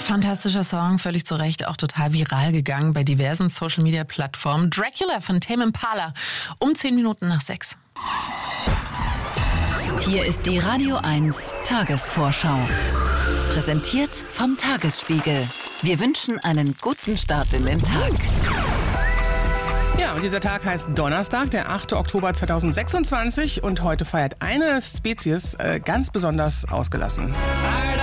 Fantastischer Song, völlig zu Recht auch total viral gegangen bei diversen Social-Media-Plattformen. Dracula von Tame Impala um 10 Minuten nach 6. Hier ist die Radio 1 Tagesvorschau. Präsentiert vom Tagesspiegel. Wir wünschen einen guten Start in den Tag. Ja, und dieser Tag heißt Donnerstag, der 8. Oktober 2026. Und heute feiert eine Spezies ganz besonders ausgelassen.